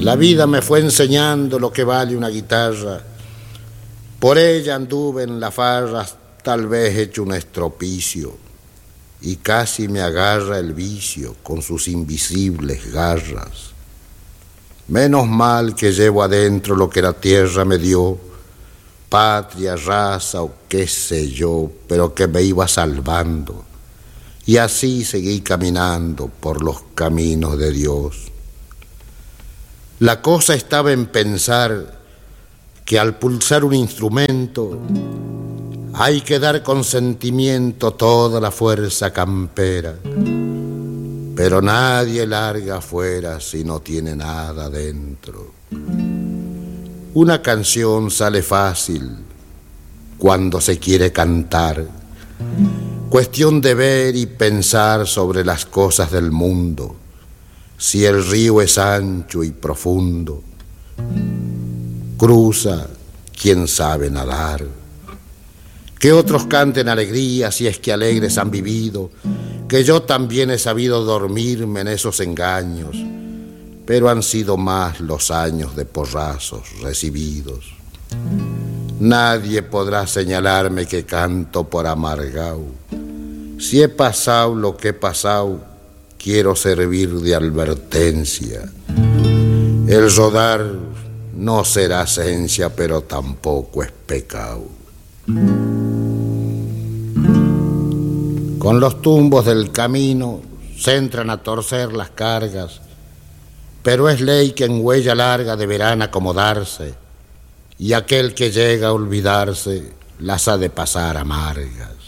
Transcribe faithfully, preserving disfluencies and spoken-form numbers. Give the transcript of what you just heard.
La vida me fue enseñando lo que vale una guitarra. Por ella anduve en la farra, tal vez hecho un estropicio, y casi me agarra el vicio con sus invisibles garras. Menos mal que llevo adentro lo que la tierra me dio, patria, raza o qué sé yo, pero que me iba salvando. Y así seguí caminando por los caminos de Dios. La cosa estaba en pensar que al pulsar un instrumento hay que dar con sentimiento toda la fuerza campera, pero nadie larga afuera si no tiene nada dentro. Una canción sale fácil cuando se quiere cantar, cuestión de ver y pensar sobre las cosas del mundo, si el río es ancho y profundo, cruza quien sabe nadar. Que otros canten alegría si es que alegres han vivido, que yo también he sabido dormirme en esos engaños, pero han sido más los años de porrazos recibidos. Nadie podrá señalarme que canto por amargao. Si he pasado lo que he pasado, quiero servir de advertencia. El rodar no será esencia, pero tampoco es pecado. Con los tumbos del camino se entran a torcer las cargas, pero es ley que en huella larga deberán acomodarse, y aquel que llega a olvidarse las ha de pasar amargas.